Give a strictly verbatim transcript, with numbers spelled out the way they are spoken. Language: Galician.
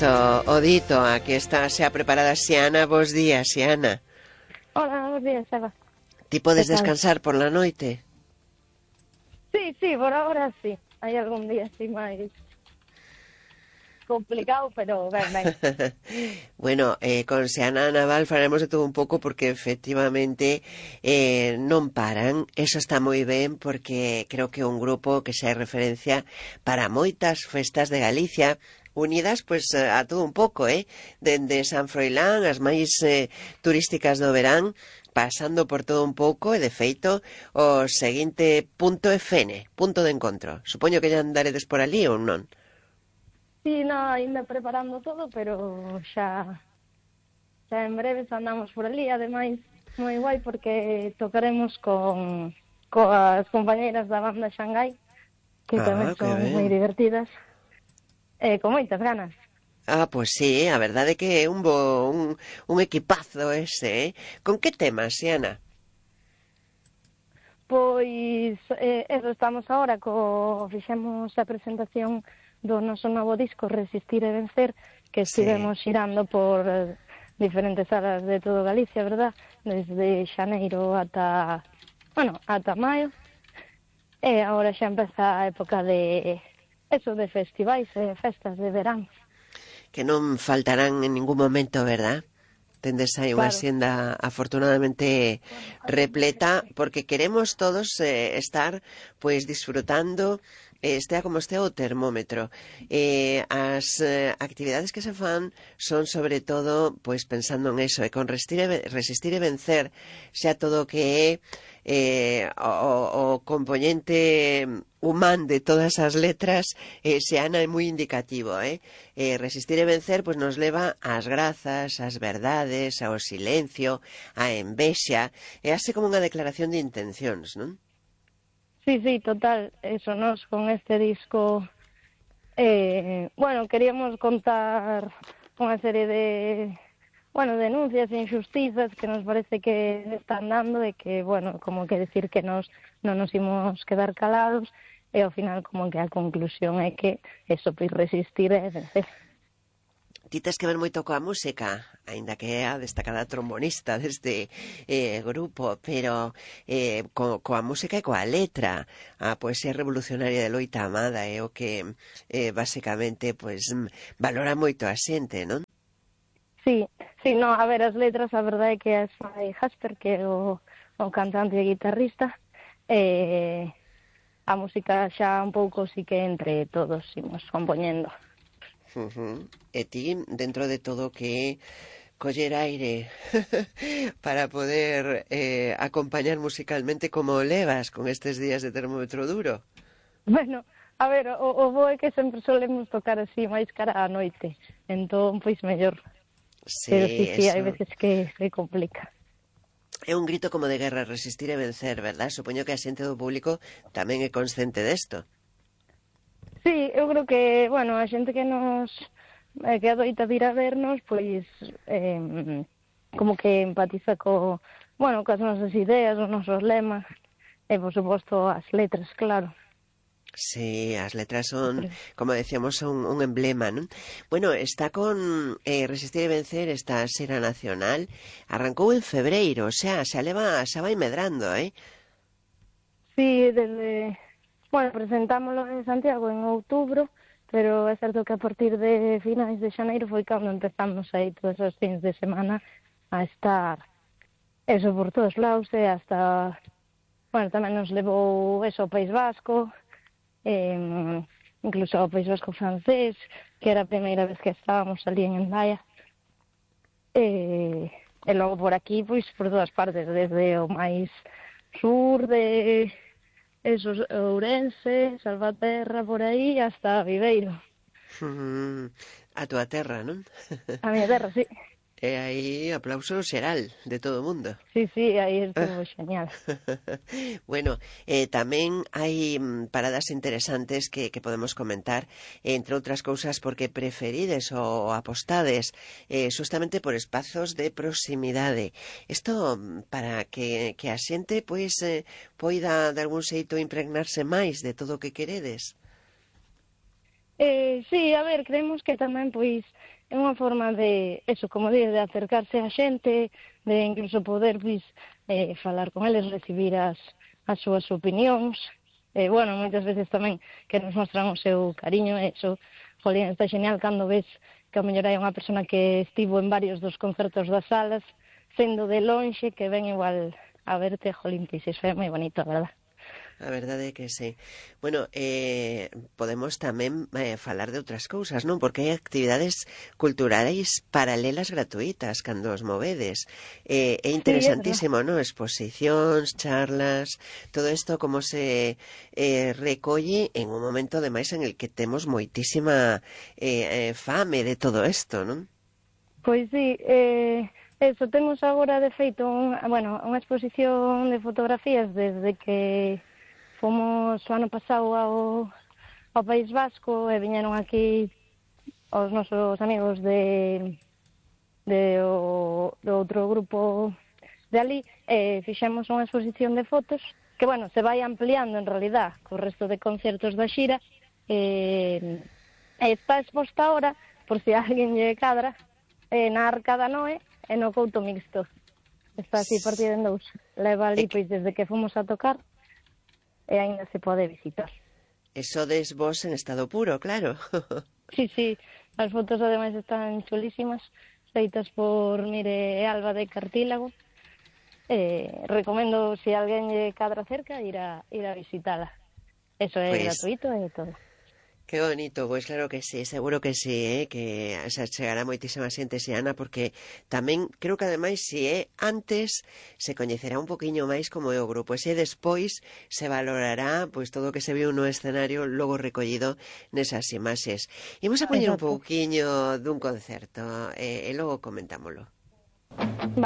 To, o dito, aquí está xa preparada Xiana. Bos días, Xiana. Hola, bos días, Eva. Ti podes descansar por la noite? Sí, sí, por ahora sí. Hai algún día así máis complicado, pero ben, ben. Bueno, eh, con Xiana Naval faremos de todo un pouco porque efectivamente eh, non paran. Eso está moi ben porque creo que é un grupo que xa é referencia para moitas festas de Galicia, unidas pois a todo un pouco, eh? Dende San Froilán, as máis eh, turísticas do verán, pasando por todo un pouco, e de feito o seguinte punto é Fene, punto de encontro. Supoño que ya andaredes por ali ou non? Sí, no, ainda preparando todo, pero xa xa en breves andamos por ali, ademais moi guai porque tocaremos con coas compañeiras da banda Xangai, que tamén Ah, que son moi ben. divertidas, e con moitas ganas. Ah, pois sí, a verdade é que é un bo, un, un equipazo ese, eh? Con que temas, Xiana? Pois, eh, eso, estamos agora co... fixemos a presentación do noso novo disco Resistir e Vencer, que Sí. estivemos xirando por eh, diferentes salas de todo Galicia, verdad? Desde xaneiro ata, bueno, ata maio. E agora xa empeza a época de, eso, de festivais e festas de verán. Que non faltarán en ningún momento, verdad? Tendes aí unha Claro. xenda afortunadamente repleta, porque queremos todos eh, estar pois disfrutando, eh, estea como estea o termómetro. Eh, as eh, actividades que se fan son sobre todo pois pensando en eso, e con resistir e, resistir e vencer xa todo o que é eh, o, o componente humán de todas as letras, eh, Xiana, é moi indicativo, eh? eh? Resistir e vencer pois nos leva ás grazas, ás verdades, ao silencio, á envexa, é así como unha declaración de intencións, non? Sí, sí, total, eso, nos con este disco, eh, bueno, queríamos contar unha serie de, bueno, denuncias e injustizas que nos parece que están dando e que, bueno, como que decir que nos non nos imos quedar calados e ao final como que a conclusión é que eso, pois resistir é vencer. Ti tes que ver moito coa música, aínda que é a destacada trombonista deste eh, grupo, pero eh, co, coa música e coa letra. A poesía revolucionaria de Loita Amada é o que eh, basicamente pois valora moito a xente, non? Sí, sí, no, a ver, as letras, a verdade é que as fai Jasper, que é o, o cantante e guitarrista, e a música xa un pouco sí que entre todos imos compoñendo. Uh-huh. E ti, dentro de todo que coller aire para poder eh, acompañar musicalmente, como o levas con estes días de termómetro duro? Bueno, a ver, o, o bo é que sempre solemos tocar así máis cara á noite, entón, pois, mellor. Sí, Pero sí, sí, hai eso veces que se complica. é un grito como de guerra, resistir e vencer, verdad? Supoño que a xente do público tamén é consciente desto. Sí, eu creo que, bueno, a xente que nos eh, que adoita vir a vernos, pois eh, como que empatiza co, bueno, coas nosas ideas, os nosos lemas, e, por suposto, as letras, claro. Sí, as letras son, como decíamos, un, un emblema, non? Bueno, está con eh, Resistir e Vencer, esta xera nacional, arrancou en febreiro, o sea, xa leva, xa vai medrando, eh? Sí, desde... Bueno, presentámoslo en Santiago en outubro, pero é certo que a partir de finais de xaneiro foi cando empezamos aí todos os fins de semana a estar eso por todos lados e hasta, bueno, tamén nos levou eso ao País Vasco, eh, incluso ao País Vasco francés, que era a primeira vez que estábamos ali en Hendaia, e, e logo por aquí, pois por todas partes, desde o máis sur de... Eso, Ourense, Salvaterra, por aí, hasta Viveiro. Mm, a túa terra, non? A miña terra, sí. E aí aplauso xeral de todo o mundo. Sí, sí, aí estuvo xeñal. Bueno, eh, tamén hai mm, paradas interesantes que, que podemos comentar, entre outras cousas porque preferides ou apostades eh, justamente por espazos de proximidade. Isto para que, que a xente pois eh, poida de algún xeito impregnarse máis de todo o que queredes. Eh, sí, a ver, creemos que tamén, pois, é unha forma de, eso, como dices, de acercarse a xente, de incluso poder, pois, eh, falar con eles, recibir as, as súas opinións, e, eh, bueno, moitas veces tamén que nos mostran o seu cariño, e iso, jolín, está genial cando ves que a mellor hai unha persona que estivo en varios dos concertos das salas, sendo de lonxe, que ven igual a verte, jolín, pois iso é moi bonito, a verdad. A verdade é que sí. Bueno, eh, podemos tamén eh, falar de outras cousas, non? Porque hai actividades culturais paralelas gratuitas cando os movedes. Eh, é interesantísimo, sí, non? Exposicións, charlas, todo isto como se eh, recolle en un momento, ademais, en el que temos moitísima eh, eh, fame de todo isto, non? Pois sí, eh... Eso, temos agora de feito un, bueno, unha exposición de fotografías desde que fomos o ano pasado ao, ao País Vasco e viñeron aquí os nosos amigos de, de o, do outro grupo de ali e fixemos unha exposición de fotos que, bueno, se vai ampliando en realidad co resto de concertos da xira e, e está exposta ahora, por se alguén lle cadra, eh, na Arca da Noé e no Couto Mixto. Está así partida en dous. Leva ali, pois, desde que fomos a tocar e aínda se pode visitar. E sodes vos en estado puro, claro. Sí, sí, as fotos ademais están chulísimas, feitas por Mire e Alba de Cartílago. Eh, recomendo, se alguén lle cadra cerca, ir a, ir a visitala. Eso é pues... gratuito e todo. Que bonito, pois claro que sí, seguro que sí, eh, que se chegará moitísima xente ese Ana, porque tamén creo que ademais se é antes se coñecerá un poquinho máis como é o grupo, e se despois se valorará pois todo o que se viu no escenario logo recollido nesas imaxes. Imos a poñer un pouquiño dun concerto e, e logo comentámolo.